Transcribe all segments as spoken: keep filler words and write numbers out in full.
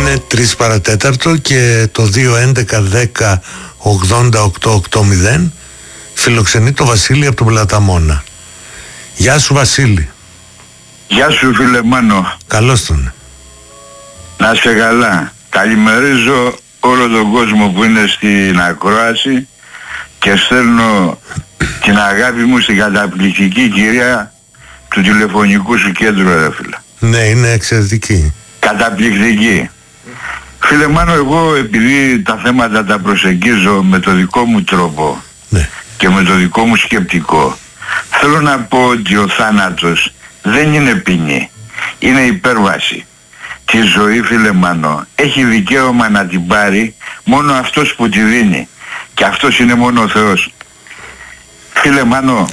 Είναι τρεις παρατέταρτο και το δύο έντεκα δέκα ογδόντα οκτώ ογδόντα φιλοξενεί το Βασίλη από τον Πλαταμόνα. Γεια σου Βασίλη. Γεια σου φίλε Μάνο. Καλώς τον. Να είσαι καλά. Καλημερίζω όλο τον κόσμο που είναι στην ακρόαση και στέλνω την αγάπη μου στην καταπληκτική κυρία του τηλεφωνικού σου κέντρου, ρε φίλε. Ναι, είναι εξαιρετική. Καταπληκτική. Φίλε Μάνο, εγώ επειδή τα θέματα τα προσεγγίζω με το δικό μου τρόπο, ναι, και με το δικό μου σκεπτικό, θέλω να πω ότι ο θάνατος δεν είναι ποινή, είναι υπέρβαση. Τη ζωή, φίλε Μάνο, έχει δικαίωμα να την πάρει μόνο αυτός που τη δίνει, και αυτός είναι μόνο ο Θεός. Φίλε Μάνο,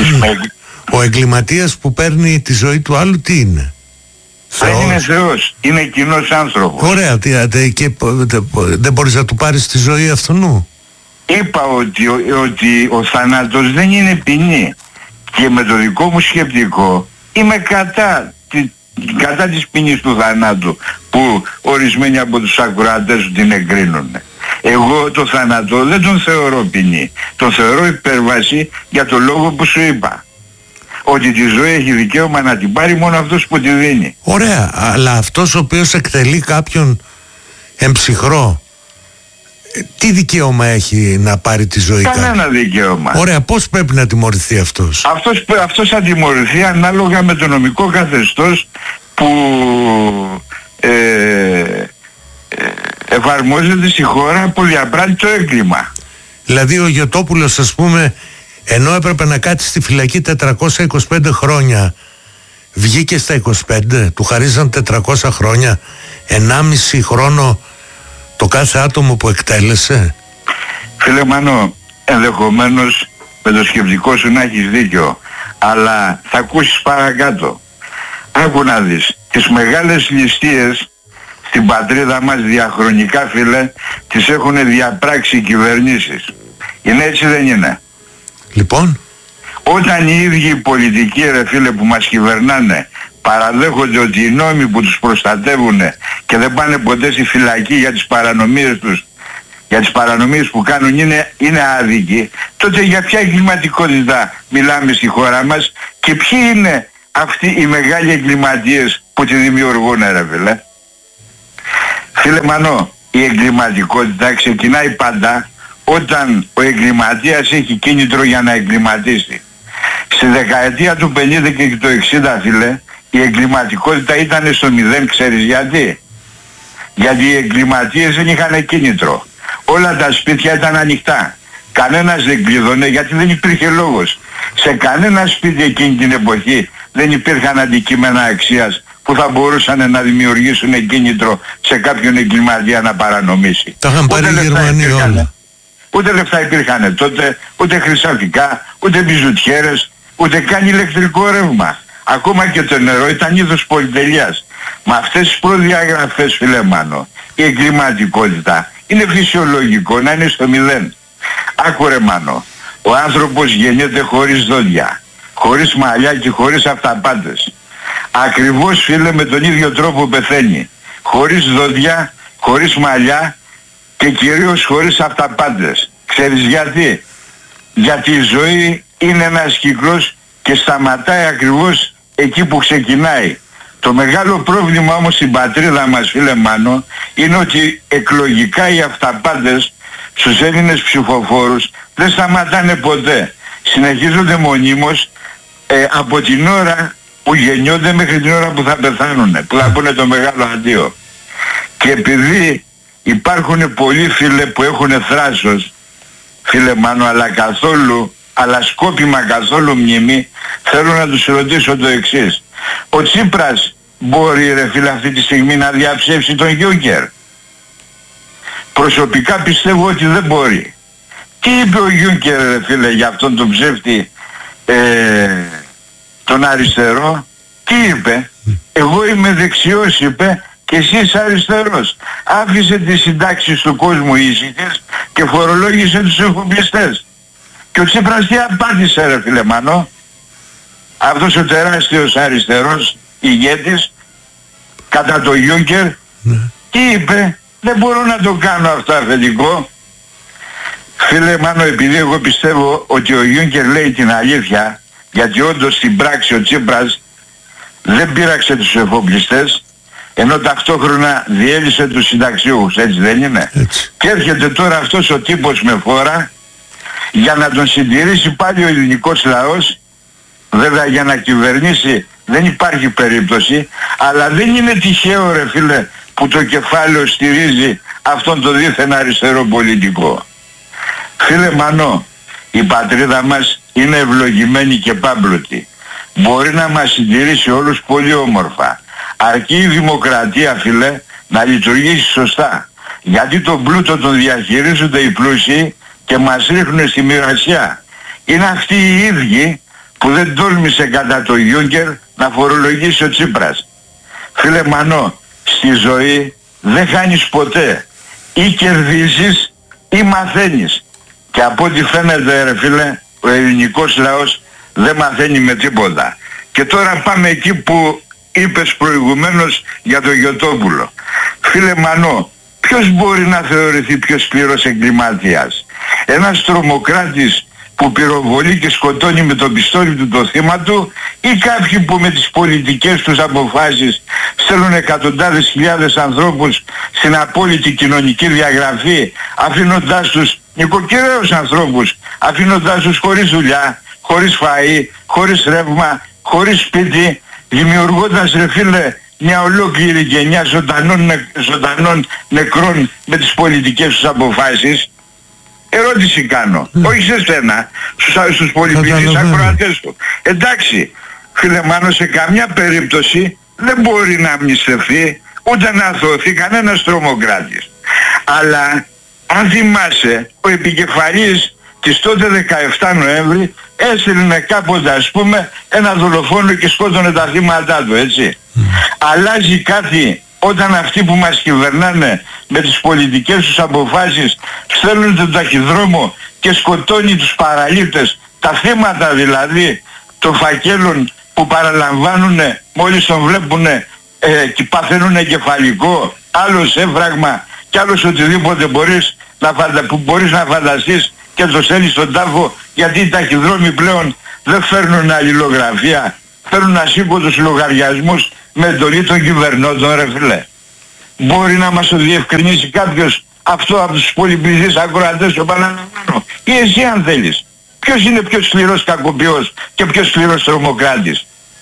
ο εγκληματίας που παίρνει τη ζωή του άλλου τι είναι? Δεν Θεός. Είναι Θεός, είναι κοινός άνθρωπος. Ωραία, τι, και δεν μπορείς να του πάρεις τη ζωή αυτού? Είπα ότι, ότι ο θάνατος δεν είναι ποινή, και με το δικό μου σκεπτικό είμαι κατά, τη, κατά της ποινής του θανάτου που ορισμένοι από τους ακροατές την εγκρίνουν. Εγώ το θάνατο δεν τον θεωρώ ποινή, τον θεωρώ υπέρβαση για το λόγο που σου είπα. Ότι τη ζωή έχει δικαίωμα να την πάρει μόνο αυτός που τη δίνει. Ωραία, αλλά αυτός ο οποίος εκτελεί κάποιον εμψυχρό, τι δικαίωμα έχει να πάρει τη ζωή? Κανένα δικαίωμα. Ωραία, πώς πρέπει να τιμωρηθεί αυτός? Αυτός, αυτός θα τιμωρηθεί ανάλογα με το νομικό καθεστώς που ε, ε, εφαρμόζεται στη χώρα που διαπράττει το έγκλημα. Δηλαδή ο Γιωτόπουλος, ας πούμε, ενώ έπρεπε να κάτσει στη φυλακή τετρακόσια είκοσι πέντε χρόνια, βγήκε στα είκοσι πέντε, του χαρίζαν τετρακόσια χρόνια, ενάμιση χρόνο το κάθε άτομο που εκτέλεσε. Φίλε Μάνο, ενδεχομένως με το σκεπτικό σου να έχεις δίκιο, αλλά θα ακούσεις παρακάτω. Άκου να δεις, τις μεγάλες ληστείες στην πατρίδα μας διαχρονικά, φίλε, τις έχουν διαπράξει οι κυβερνήσεις. Είναι έτσι, δεν είναι? Λοιπόν, όταν οι ίδιοι οι πολιτικοί, ρε φίλε, που μας κυβερνάνε παραδέχονται ότι οι νόμοι που τους προστατεύουν και δεν πάνε ποτέ στη φυλακή για τις παρανομίες τους, για τις παρανομίες που κάνουν, είναι, είναι άδικοι, τότε για ποια εγκληματικότητα μιλάμε στη χώρα μας και ποιοι είναι αυτοί οι μεγάλοι εγκληματίες που τη δημιουργούν, ρε φίλε? Φίλε Μανώ, η εγκληματικότητα ξεκινάει πάντα όταν ο εγκληματίας έχει κίνητρο για να εγκληματίσει. Στη δεκαετία του πενήντα και του εξήντα, φίλε, η εγκληματικότητα ήταν στο μηδέν. Ξέρεις γιατί? Γιατί οι εγκληματίες δεν είχαν κίνητρο. Όλα τα σπίτια ήταν ανοιχτά. Κανένας δεν κλείδωνε γιατί δεν υπήρχε λόγος. Σε κανένα σπίτι εκείνη την εποχή δεν υπήρχαν αντικείμενα αξίας που θα μπορούσαν να δημιουργήσουν κίνητρο σε κάποιον εγκληματία να παρανομήσει. Τα είχαν πάρει οι Γερμανοί όλα. Ούτε λεφτά υπήρχαν τότε, ούτε χρυσαφικά, ούτε μπιζουτιέρες, ούτε καν ηλεκτρικό ρεύμα. Ακόμα και το νερό ήταν είδος πολυτελείας. Με αυτές τις προδιαγραφές, φίλε Μάνο, η εγκληματικότητα είναι φυσιολογικό να είναι στο μηδέν. Άκου ρε Μάνο, ο άνθρωπος γεννιέται χωρίς δόντια, χωρίς μαλλιά και χωρίς αυταπάτες. Ακριβώς, φίλε, με τον ίδιο τρόπο πεθαίνει. Χωρίς δόντια, χωρίς μαλλιά και κυρίως χωρίς αυταπάτες. Ξέρεις γιατί? Γιατί η ζωή είναι ένας κύκλος και σταματάει ακριβώς εκεί που ξεκινάει. Το μεγάλο πρόβλημα όμως στην πατρίδα μας, φίλε Μάνο, είναι ότι εκλογικά οι αυταπάτες στους Έλληνες ψηφοφόρους δεν σταματάνε ποτέ. Συνεχίζονται μονίμως ε, από την ώρα που γεννιόνται μέχρι την ώρα που θα πεθάνουν, που θα πούνε το μεγάλο αντίο. Και επειδή υπάρχουν πολλοί, φίλε, που έχουν θράσος, φίλε Μάνο, αλλά καθόλου, αλλά σκόπιμα καθόλου μνήμη, θέλω να τους ρωτήσω το εξής. Ο Τσίπρας μπορεί, ρε φίλε, αυτή τη στιγμή να διαψεύσει τον Γιούγκερ? Προσωπικά πιστεύω ότι δεν μπορεί. Τι είπε ο Γιούγκερ, ρε φίλε, για αυτόν τον ψεύτη, ε, τον αριστερό? Τι είπε? Εγώ είμαι δεξιός, είπε, και εσύ είσαι αριστερός. Άφησε τις συντάξεις του κόσμου ήσυχες και φορολόγησε τους εφοπλιστές. Και ο Τσίπρας τι απάντησε, ρε φίλε Μάνο? Αυτός ο τεράστιος αριστερός ηγέτης κατά το Γιούγκερ, ναι, Τι είπε? Δεν μπορώ να το κάνω αυτό αφεντικό. Φίλε Μάνο, επειδή εγώ πιστεύω ότι ο Γιούνκερ λέει την αλήθεια, γιατί όντως στην πράξη ο Τσίπρας δεν πείραξε τους εφοπλιστές, ενώ ταυτόχρονα διέλυσε τους συνταξιούχους, έτσι δεν είναι? Έτσι. Και έρχεται τώρα αυτός ο τύπος με φόρα για να τον συντηρήσει πάλι ο ελληνικός λαός. Βέβαια για να κυβερνήσει δεν υπάρχει περίπτωση, αλλά δεν είναι τυχαίο ρε φίλε που το κεφάλαιο στηρίζει αυτόν τον δίθεν αριστερό πολιτικό. Φίλε Μανώ, η πατρίδα μας είναι ευλογημένη και πάμπλωτη. Μπορεί να μας συντηρήσει όλους πολύ όμορφα. Αρκεί η δημοκρατία, φίλε, να λειτουργήσει σωστά. Γιατί τον πλούτο τον διαχειρίζονται οι πλούσιοι και μας ρίχνουν στη μοιρασιά. Είναι αυτοί οι ίδιοι που δεν τόλμησε κατά το Γιούγκερ να φορολογήσει ο Τσίπρας. Φίλε Μανώ, στη ζωή δεν χάνεις ποτέ. Ή κερδίζεις ή μαθαίνεις. Και από ό,τι φαίνεται ρε φίλε, ο ελληνικός λαός δεν μαθαίνει με τίποτα. Και τώρα πάμε εκεί που είπες προηγουμένως για το Γιωτόπουλο. Φίλε Μανώ, ποιος μπορεί να θεωρηθεί πιο σκληρός εγκληματίας? Ένας τρομοκράτης που πυροβολεί και σκοτώνει με το πιστόλι του το θύμα του, ή κάποιοι που με τις πολιτικές τους αποφάσεις στέλνουν εκατοντάδες χιλιάδες ανθρώπους στην απόλυτη κοινωνική διαγραφή, αφήνοντάς τους νοικοκυρέους ανθρώπους, αφήνοντάς τους χωρίς δουλειά, χωρίς φαΐ, χωρίς ρεύμα, χωρίς σπίτι, δημιουργώντας ρε φίλε μια ολόκληρη γενιά ζωντανών, νε, ζωντανών νεκρών με τις πολιτικές τους αποφάσεις. Ερώτηση κάνω, mm. όχι σε στένα, στους, στους πολυπληθείς ακροατές του. Εντάξει, φίλε Μάνο, σε καμιά περίπτωση δεν μπορεί να αμνηστευτεί ούτε να αθωωθεί κανένας τρομοκράτης. Αλλά αν θυμάσαι, ο επικεφαλής της τότε δεκαεφτά Νοέμβρη έστειλε κάποτε ας πούμε ένα δολοφόνο και σκότωνε τα θύματα του, έτσι. Mm. Αλλάζει κάτι όταν αυτοί που μας κυβερνάνε με τις πολιτικές τους αποφάσεις στέλνουν τον ταχυδρόμο και σκοτώνει τους παραλήπτες, τα θύματα δηλαδή των φακέλων που παραλαμβάνουν μόλις τον βλέπουν ε, και παθαίνουν εγκεφαλικό, άλλος έφραγμα και άλλος οτιδήποτε μπορείς να, φαντα, που μπορείς να φανταστείς και το στέλνεις στον τάφο, γιατί οι ταχυδρόμοι πλέον δεν φέρνουν αλληλογραφία, φέρνουν ασήκωτους λογαριασμούς με εντολή των κυβερνώντων ρε φίλε. Μπορεί να μας το διευκρινίσει κάποιος αυτό από τους πολυπληθείς ακροατές, το παραλαμβάνω, ή εσύ αν θέλεις? Ποιος είναι πιο σκληρός κακοποιός και πιο σκληρός τρομοκράτης?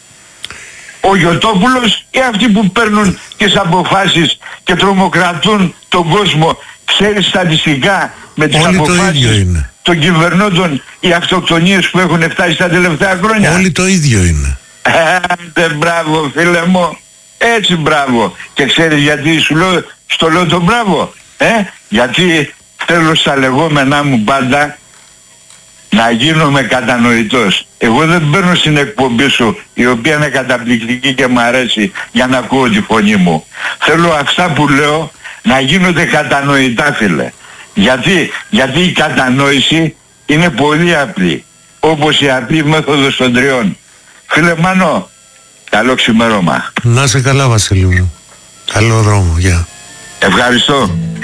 Ο Γιωτόπουλος ή αυτοί που παίρνουν τις αποφάσεις και τρομοκρατούν τον κόσμο? Ξέρεις στατιστικά με τις όλοι αποφάσεις των κυβερνώντων οι αυτοκτονίες που έχουν φτάσει τα τελευταία χρόνια? Όλοι το ίδιο είναι. Άντε μπράβο φίλε μου, έτσι μπράβο. Και ξέρεις γιατί σου λέω, στο λέω το μπράβο? Ε? Γιατί θέλω στα λεγόμενά μου πάντα να γίνομαι κατανοητός. Εγώ δεν παίρνω στην εκπομπή σου, η οποία είναι καταπληκτική και μου αρέσει, για να ακούω τη φωνή μου. Θέλω αυτά που λέω να γίνονται κατανοητά φίλε. Γιατί, γιατί η κατανόηση είναι πολύ απλή, όπως η απλή μέθοδος των τριών. Φίλε Μάνο, καλό ξημέρωμα. Να σε καλά Βασίλη μου. Καλό δρόμο, γεια. Ευχαριστώ.